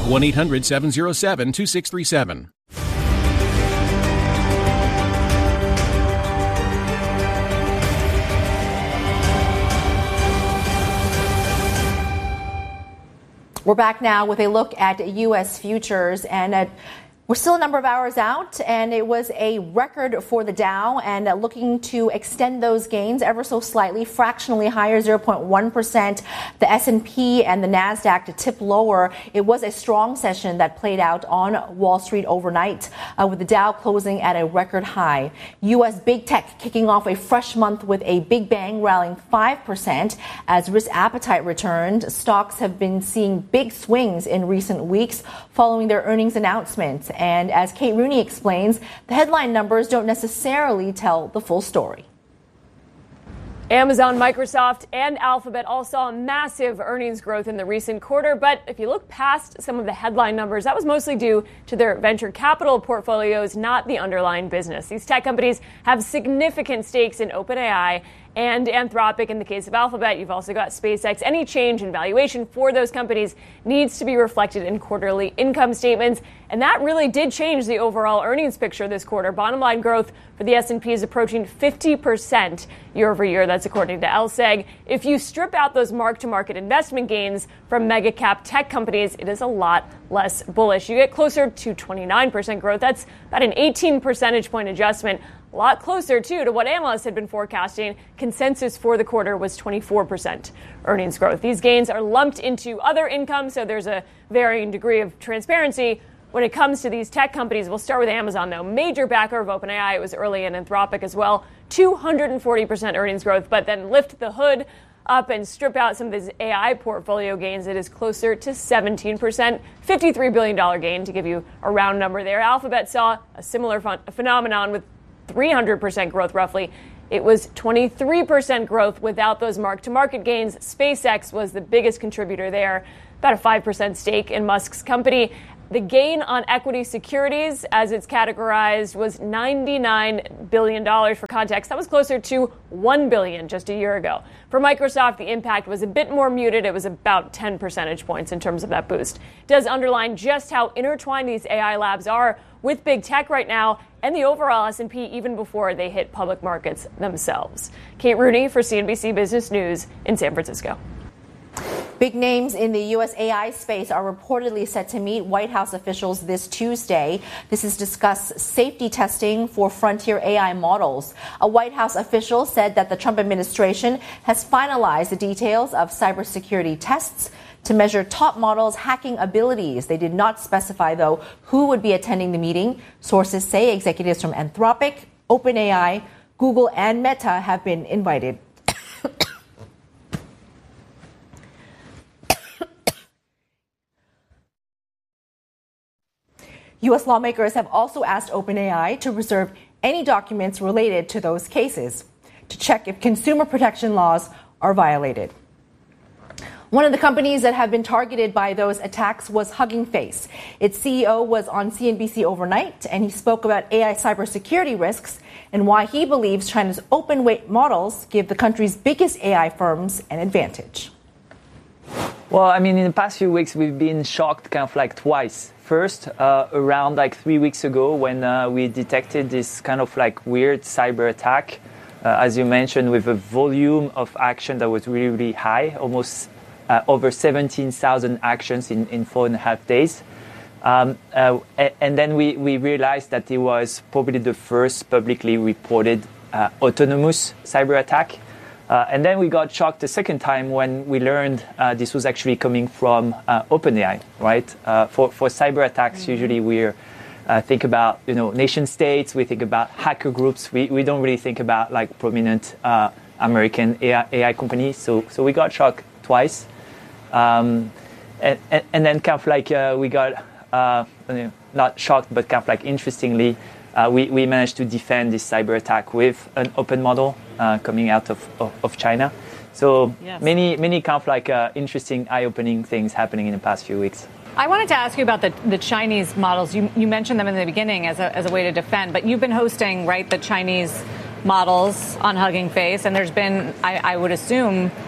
1-800-707-2637. We're back now with a look at U.S. futures, and we're still a number of hours out, and it was a record for the Dow, and looking to extend those gains ever so slightly, fractionally higher, 0.1%. The S&P and the NASDAQ to tip lower. It was a strong session that played out on Wall Street overnight, with the Dow closing at a record high. U.S. big tech kicking off a fresh month with a big bang, rallying 5% as risk appetite returned. Stocks have been seeing big swings in recent weeks following their earnings announcements. And as Kate Rooney explains, the headline numbers don't necessarily tell the full story. Amazon, Microsoft, and Alphabet all saw massive earnings growth in the recent quarter. But if you look past some of the headline numbers, that was mostly due to their venture capital portfolios, not the underlying business. These tech companies have significant stakes in OpenAI and Anthropic. In the case of Alphabet, you've also got SpaceX. Any change in valuation for those companies needs to be reflected in quarterly income statements. And that really did change the overall earnings picture this quarter. Bottom line growth for the S&P is approaching 50% year over year. That's according to LSEG. If you strip out those mark-to-market investment gains from mega cap tech companies, it is a lot less bullish. You get closer to 29% growth. That's about an 18 percentage point adjustment. A lot closer, too, to what analysts had been forecasting. Consensus for the quarter was 24% earnings growth. These gains are lumped into other income, so there's a varying degree of transparency when it comes to these tech companies. We'll start with Amazon, though. Major backer of OpenAI. It was early in Anthropic as well. 240% earnings growth, but then lift the hood up and strip out some of these AI portfolio gains. It is closer to 17%, $53 billion gain, to give you a round number there. Alphabet saw a similar phenomenon with 300% growth roughly. It was 23% growth without those mark-to-market gains. SpaceX was the biggest contributor there, about a 5% stake in Musk's company. The gain on equity securities, as it's categorized, was $99 billion. For context, that was closer to $1 billion just a year ago. For Microsoft, the impact was a bit more muted. It was about 10 percentage points in terms of that boost. It does underline just how intertwined these AI labs are with big tech right now and the overall S&P even before they hit public markets themselves. Kate Rooney for CNBC Business News in San Francisco. Big names in the U.S. AI space are reportedly set to meet White House officials this Tuesday. This is discuss safety testing for frontier AI models. A White House official said that the Trump administration has finalized the details of cybersecurity tests to measure top models' hacking abilities. They did not specify, though, who would be attending the meeting. Sources say executives from Anthropic, OpenAI, Google, and Meta have been invited. U.S. lawmakers have also asked OpenAI to reserve any documents related to those cases to check if consumer protection laws are violated. One of the companies that have been targeted by those attacks was Hugging Face. Its CEO was on CNBC overnight, and he spoke about AI cybersecurity risks and why he believes China's open weight models give the country's biggest AI firms an advantage. Well, I mean, in the past few weeks, we've been shocked kind of like twice. First, around like 3 weeks ago when we detected this kind of like weird cyber attack, as you mentioned, with a volume of action that was really, really high, almost over 17,000 actions in 4.5 days. And then we realized that it was probably the first publicly reported autonomous cyber attack. And then we got shocked the second time when we learned this was actually coming from OpenAI, right? For cyber attacks, usually we think about nation states, we think about hacker groups. We don't really think about like prominent American AI companies. So we got shocked twice, and then kind of like we got not shocked, but kind of like interestingly. We managed to defend this cyber attack with an open model coming out of China. So yes. many kind of like interesting, eye-opening things happening in the past few weeks. I wanted to ask you about the Chinese models. You mentioned them in the beginning as a way to defend, but you've been hosting, right, the Chinese models on Hugging Face, and there's been, I would assume,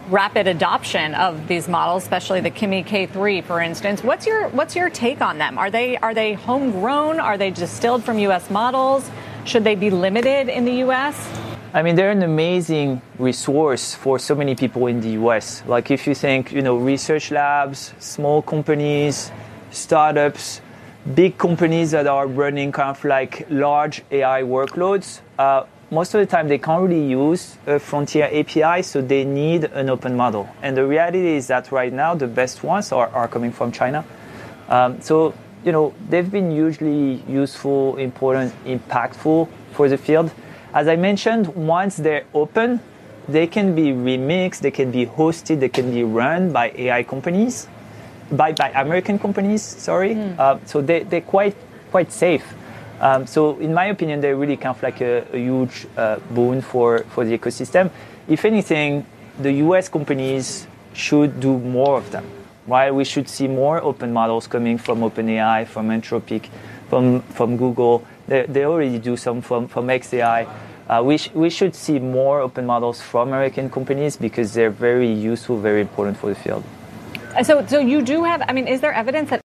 rapid adoption of these models, especially the Kimi K3, for instance. What's your take on them? Are they homegrown? Are they distilled from U.S. models? Should they be limited in the U.S.? I mean, they're an amazing resource for so many people in the US. Like if you think, research labs, small companies, startups, big companies that are running kind of like large AI workloads, most of the time they can't really use a frontier API, so they need an open model. And the reality is that right now the best ones are coming from China. So they've been hugely useful, important, impactful for the field. As I mentioned, once they're open, they can be remixed, they can be hosted, they can be run by AI companies, by American companies, sorry. So they're quite safe. So in my opinion, they're really kind of like a huge boon for the ecosystem. If anything, the US companies should do more of them, right? We should see more open models coming from OpenAI, from Anthropic, from Google. They already do some from XAI. We should see more open models from American companies because they're very useful, very important for the field. So you do have, is there evidence that